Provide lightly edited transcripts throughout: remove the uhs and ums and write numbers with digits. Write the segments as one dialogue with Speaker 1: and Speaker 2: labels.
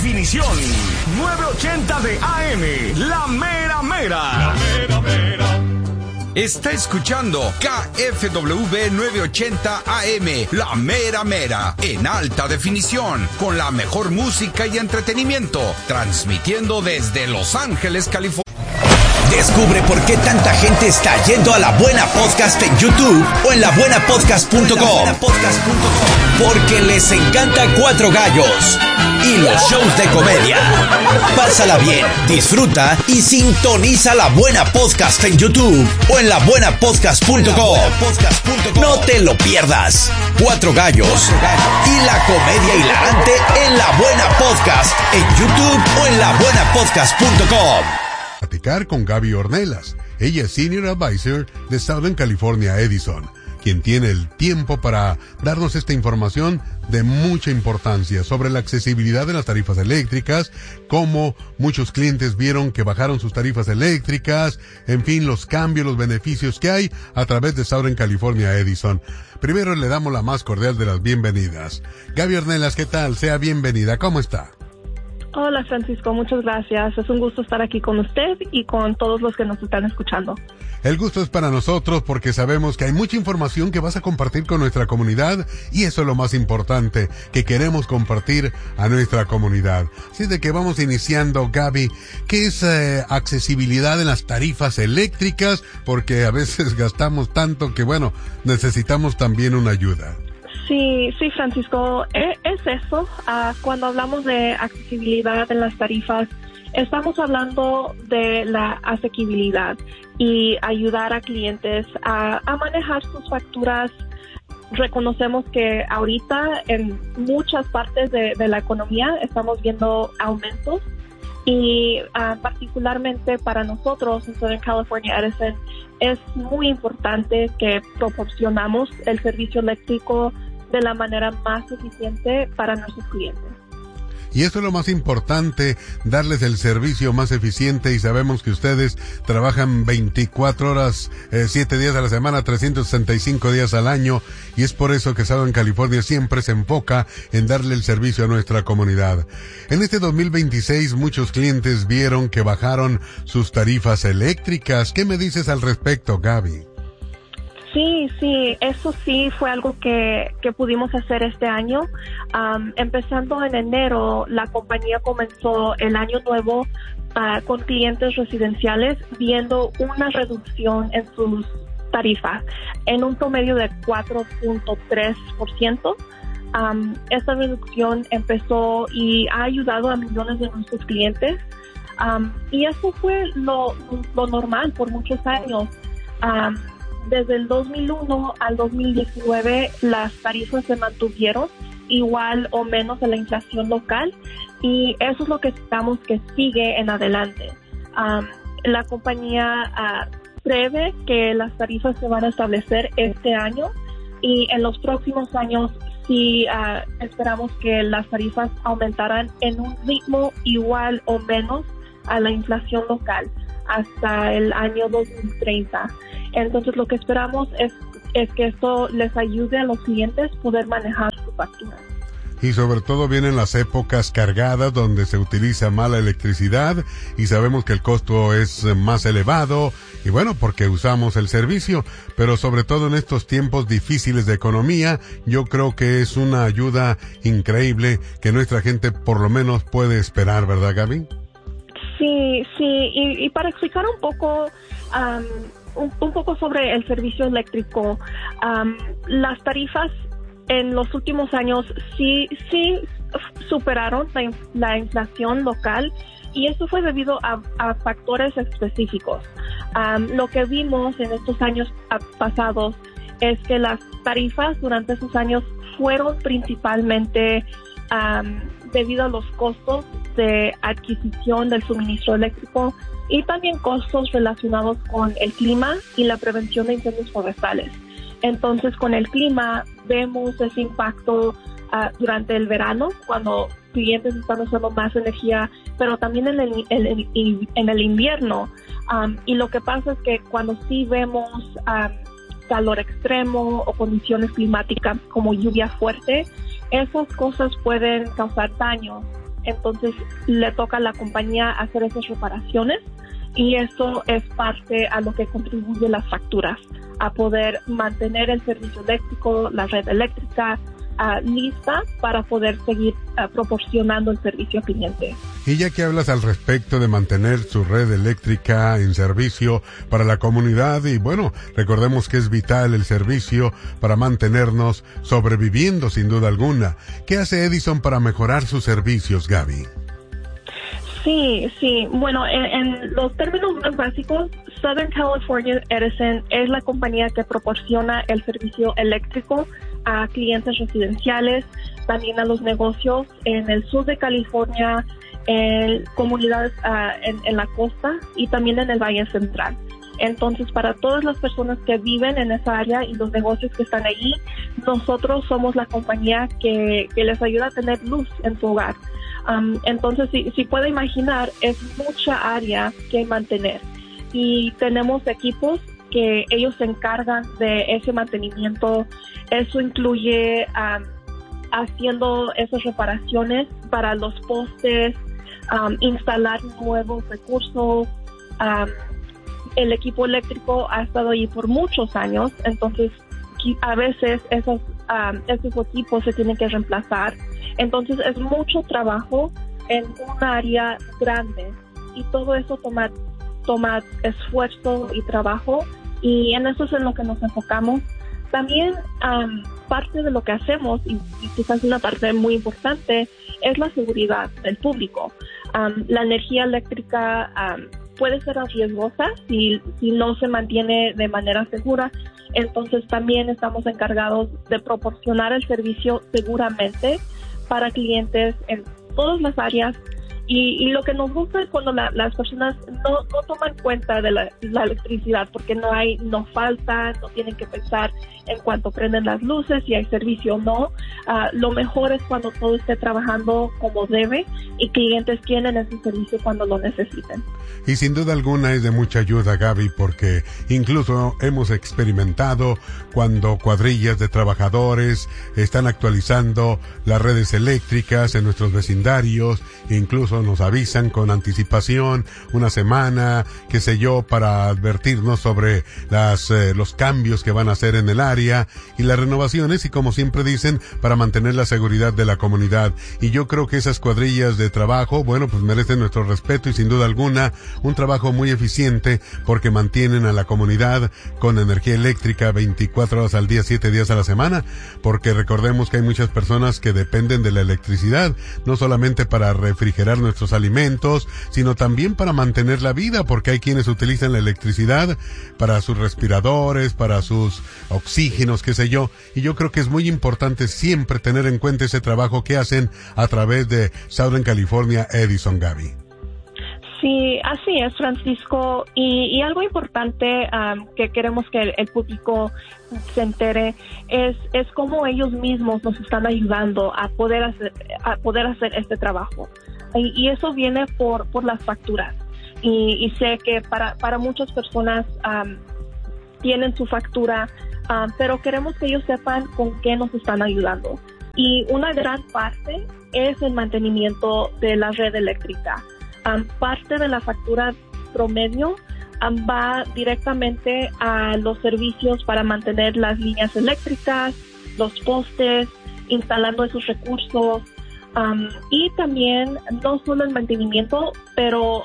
Speaker 1: definición. 980 de AM, la mera mera.
Speaker 2: La mera mera.
Speaker 3: Está escuchando KFWB 980 AM, la mera mera, en alta definición, con la mejor música y entretenimiento, transmitiendo desde Los Ángeles, California.
Speaker 4: Descubre por qué tanta gente está yendo a La Buena Podcast en YouTube o en labuenapodcast.com. Porque les encanta Cuatro Gallos y los shows de comedia. Pásala bien, disfruta y sintoniza La Buena Podcast en YouTube o en labuenapodcast.com. No te lo pierdas. Cuatro Gallos y la comedia hilarante en La Buena Podcast en YouTube o en labuenapodcast.com.
Speaker 5: Platicar con Gaby Ornelas. Ella es Senior Advisor de Southern California Edison, quien tiene el tiempo para darnos esta información de mucha importancia sobre la accesibilidad de las tarifas eléctricas, cómo muchos clientes vieron que bajaron sus tarifas eléctricas, en fin, los cambios, los beneficios que hay a través de Southern California Edison. Primero le damos la más cordial de las bienvenidas. Gaby Ornelas, ¿qué tal? Sea bienvenida. ¿Cómo está?
Speaker 6: Hola Francisco, muchas gracias. Es un gusto estar aquí con usted y con todos los que nos están escuchando.
Speaker 5: El gusto es para nosotros porque sabemos que hay mucha información que vas a compartir con nuestra comunidad y eso es lo más importante, que queremos compartir a nuestra comunidad. Así de que vamos iniciando, Gaby. ¿Qué es accesibilidad en las tarifas eléctricas? Porque a veces gastamos tanto que, bueno, necesitamos también una ayuda.
Speaker 6: Sí, Francisco, es eso. Cuando hablamos de accesibilidad en las tarifas, estamos hablando de la asequibilidad y ayudar a clientes a manejar sus facturas. Reconocemos que ahorita en muchas partes de la economía estamos viendo aumentos y particularmente para nosotros en Southern California Edison es muy importante que proporcionamos el servicio eléctrico de la manera más eficiente para nuestros clientes.
Speaker 5: Y eso es lo más importante, darles el servicio más eficiente, y sabemos que ustedes trabajan 24 horas, 7 días a la semana, 365 días al año, y es por eso que Southern California siempre se enfoca en darle el servicio a nuestra comunidad. En este 2026 muchos clientes vieron que bajaron sus tarifas eléctricas. ¿Qué me dices al respecto, Gaby?
Speaker 6: Sí, eso sí fue algo que pudimos hacer este año. Empezando en enero, la compañía comenzó el año nuevo con clientes residenciales viendo una reducción en sus tarifas en un promedio de 4.3%. Esta reducción empezó y ha ayudado a millones de nuestros clientes. Y eso fue lo normal por muchos años. Desde el 2001 al 2019, las tarifas se mantuvieron igual o menos a la inflación local y eso es lo que esperamos que sigue en adelante. La compañía prevé que las tarifas se van a establecer este año y en los próximos años sí esperamos que las tarifas aumentarán en un ritmo igual o menos a la inflación local hasta el año 2030. Entonces lo que esperamos es que esto les ayude a los clientes poder manejar su factura.
Speaker 5: Y sobre todo vienen las épocas cargadas donde se utiliza mala electricidad y sabemos que el costo es más elevado y bueno, porque usamos el servicio, pero sobre todo en estos tiempos difíciles de economía, yo creo que es una ayuda increíble que nuestra gente por lo menos puede esperar, ¿verdad, Gaby?
Speaker 6: Sí, y para explicar un poco sobre el servicio eléctrico, las tarifas en los últimos años sí superaron la inflación local y eso fue debido a factores específicos. Lo que vimos en estos años pasados es que las tarifas durante esos años fueron principalmente debido a los costos de adquisición del suministro eléctrico y también costos relacionados con el clima y la prevención de incendios forestales. Entonces, con el clima vemos ese impacto durante el verano, cuando clientes están usando más energía, pero también en el invierno. Y lo que pasa es que cuando sí vemos calor extremo o condiciones climáticas como lluvia fuerte, esas cosas pueden causar daño entonces le toca a la compañía hacer esas reparaciones y eso es parte a lo que contribuye las facturas, a poder mantener el servicio eléctrico, la red eléctrica lista para poder seguir proporcionando el servicio al cliente.
Speaker 5: Y ya que hablas al respecto de mantener su red eléctrica en servicio para la comunidad, y bueno, recordemos que es vital el servicio para mantenernos sobreviviendo sin duda alguna. ¿Qué hace Edison para mejorar sus servicios, Gaby?
Speaker 6: Sí. Bueno, en los términos más básicos, Southern California Edison es la compañía que proporciona el servicio eléctrico a clientes residenciales, también a los negocios en el sur de California, en comunidades en la costa y también en el Valle Central. Entonces, para todas las personas que viven en esa área y los negocios que están allí, nosotros somos la compañía que les ayuda a tener luz en su hogar. Entonces, si puede imaginar, es mucha área que mantener. Y tenemos equipos que ellos se encargan de ese mantenimiento. Eso incluye haciendo esas reparaciones para los postes, instalar nuevos recursos. El equipo eléctrico ha estado ahí por muchos años, entonces a veces esos equipos se tienen que reemplazar. Entonces es mucho trabajo en un área grande y todo eso toma esfuerzo y trabajo, y en eso es en lo que nos enfocamos. También parte de lo que hacemos, y quizás una parte muy importante, es la seguridad del público. La energía eléctrica puede ser riesgosa si no se mantiene de manera segura. Entonces también estamos encargados de proporcionar el servicio seguramente para clientes en todas las áreas. Y lo que nos gusta es cuando las personas no toman cuenta de la electricidad, porque no falta, no tienen que pensar en cuanto prenden las luces, si hay servicio o no. Lo mejor es cuando todo esté trabajando como debe y clientes tienen ese servicio cuando lo necesiten.
Speaker 5: Y sin duda alguna es de mucha ayuda, Gaby, porque incluso hemos experimentado cuando cuadrillas de trabajadores están actualizando las redes eléctricas en nuestros vecindarios, incluso nos avisan con anticipación, una semana, qué sé yo, para advertirnos sobre los cambios que van a hacer en el área y las renovaciones, y como siempre dicen, para mantener la seguridad de la comunidad. Y yo creo que esas cuadrillas de trabajo, bueno, pues merecen nuestro respeto y sin duda alguna un trabajo muy eficiente, porque mantienen a la comunidad con energía eléctrica 24 horas al día, 7 días a la semana, porque recordemos que hay muchas personas que dependen de la electricidad, no solamente para refrigerar nuestros alimentos, sino también para mantener la vida, porque hay quienes utilizan la electricidad para sus respiradores, para sus oxígenos, qué sé yo, y yo creo que es muy importante siempre tener en cuenta ese trabajo que hacen a través de Southern California Edison, Gaby.
Speaker 6: Sí, así es, Francisco, y algo importante que queremos que el público se entere es cómo ellos mismos nos están ayudando a poder hacer este trabajo, y eso viene por las facturas, y sé que para muchas personas tienen su factura, pero queremos que ellos sepan con qué nos están ayudando, y una gran parte es el mantenimiento de la red eléctrica. Parte de la factura promedio va directamente a los servicios para mantener las líneas eléctricas, los postes, instalando esos recursos, y también no solo el mantenimiento, pero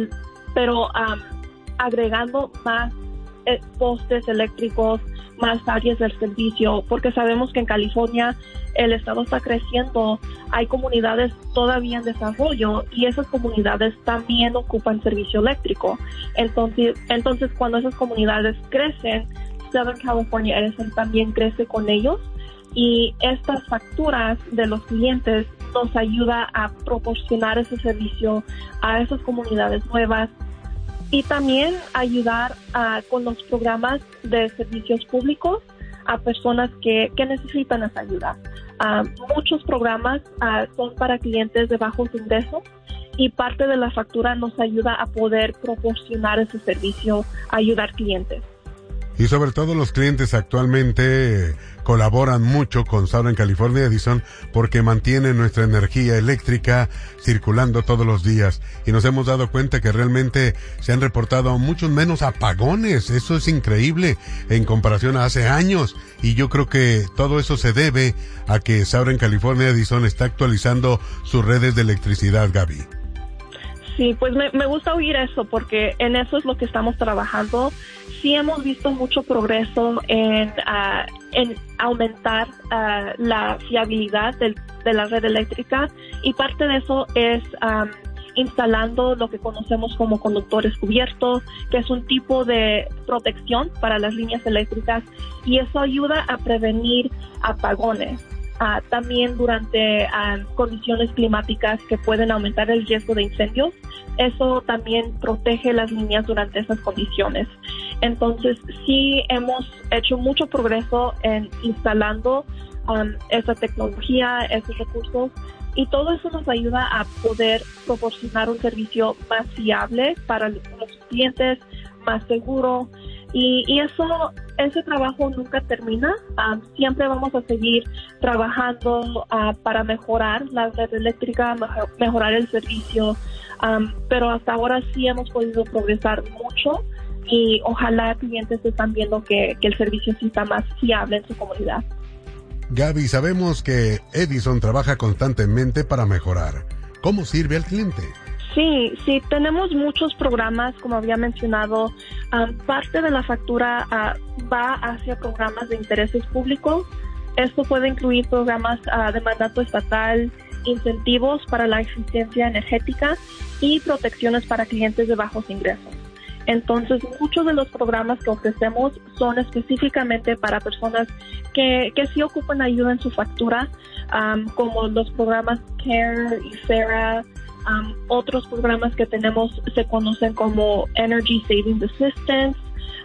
Speaker 6: agregando más postes eléctricos, más áreas del servicio, porque sabemos que en California el estado está creciendo, hay comunidades todavía en desarrollo y esas comunidades también ocupan servicio eléctrico. Entonces cuando esas comunidades crecen, Southern California Edison también crece con ellos, y estas facturas de los clientes nos ayuda a proporcionar ese servicio a esas comunidades nuevas, y también ayudar con los programas de servicios públicos a personas que necesitan esa ayuda. Muchos programas son para clientes de bajos ingresos, y parte de la factura nos ayuda a poder proporcionar ese servicio, a ayudar clientes.
Speaker 5: Y sobre todo los clientes actualmente colaboran mucho con Southern California Edison porque mantienen nuestra energía eléctrica circulando todos los días. Y nos hemos dado cuenta que realmente se han reportado muchos menos apagones. Eso es increíble en comparación a hace años. Y yo creo que todo eso se debe a que Southern California Edison está actualizando sus redes de electricidad, Gaby.
Speaker 6: Sí, pues me gusta oír eso porque en eso es lo que estamos trabajando. Sí hemos visto mucho progreso en aumentar la fiabilidad de la red eléctrica y parte de eso es instalando lo que conocemos como conductores cubiertos, que es un tipo de protección para las líneas eléctricas y eso ayuda a prevenir apagones. También durante condiciones climáticas que pueden aumentar el riesgo de incendios, eso también protege las líneas durante esas condiciones. Entonces, sí hemos hecho mucho progreso en instalando esa tecnología, esos recursos, y todo eso nos ayuda a poder proporcionar un servicio más fiable para los clientes, más seguro. Y ese trabajo nunca termina. Siempre vamos a seguir trabajando para mejorar la red eléctrica, mejorar el servicio. Pero hasta ahora sí hemos podido progresar mucho y ojalá clientes están viendo que el servicio sí está más fiable en su comunidad.
Speaker 5: Gaby, sabemos que Edison trabaja constantemente para mejorar. ¿Cómo sirve al cliente?
Speaker 6: Sí, tenemos muchos programas, como había mencionado. Parte de la factura va hacia programas de intereses públicos. Esto puede incluir programas de mandato estatal, incentivos para la eficiencia energética y protecciones para clientes de bajos ingresos. Entonces, muchos de los programas que ofrecemos son específicamente para personas que sí ocupan ayuda en su factura, como los programas CARE y FARA. Otros programas que tenemos se conocen como Energy Savings Assistance.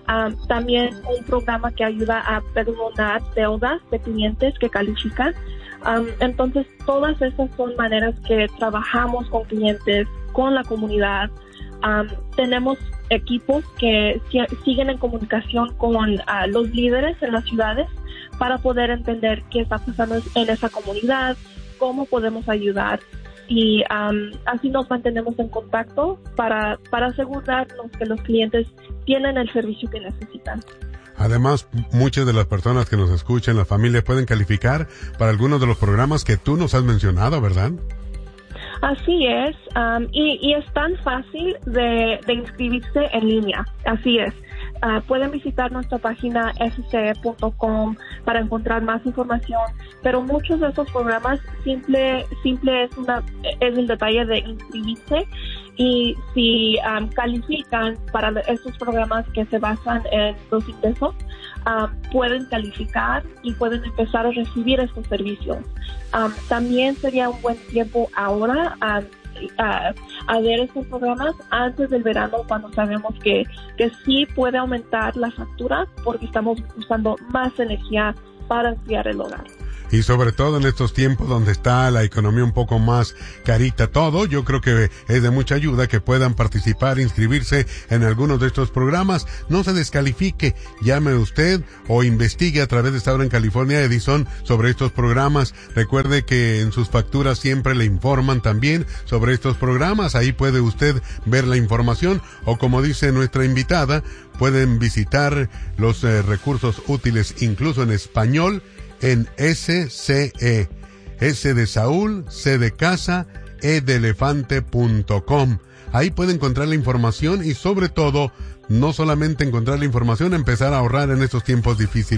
Speaker 6: También un programa que ayuda a perdonar deudas de clientes que califican. Entonces, todas esas son maneras que trabajamos con clientes, con la comunidad. Tenemos equipos que siguen en comunicación con los líderes en las ciudades para poder entender qué está pasando en esa comunidad, cómo podemos ayudar. Y así nos mantenemos en contacto para asegurarnos que los clientes tienen el servicio que necesitan.
Speaker 5: Además, muchas de las personas que nos escuchan, las familias, pueden calificar para algunos de los programas que tú nos has mencionado, ¿verdad?
Speaker 6: Así es, y es tan fácil de inscribirse en línea, así es. Pueden visitar nuestra página sce.com para encontrar más información, pero muchos de esos programas simple es el detalle de inscribirse y si califican para estos programas que se basan en los ingresos, pueden calificar y pueden empezar a recibir estos servicios. También sería un buen tiempo ahora a ver estos programas antes del verano, cuando sabemos que sí puede aumentar la factura porque estamos usando más energía para enfriar el hogar.
Speaker 5: Y sobre todo en estos tiempos donde está la economía un poco más carita todo, yo creo que es de mucha ayuda que puedan participar, inscribirse en algunos de estos programas. No se descalifique, llame usted o investigue a través de Southern California Edison sobre estos programas. Recuerde que en sus facturas siempre le informan también sobre estos programas. Ahí puede usted ver la información o, como dice nuestra invitada, pueden visitar los recursos útiles incluso en español en SCE, S de Saúl, C de casa, E de elefante.com. Ahí puede encontrar la información y sobre todo, no solamente encontrar la información, empezar a ahorrar en estos tiempos difíciles.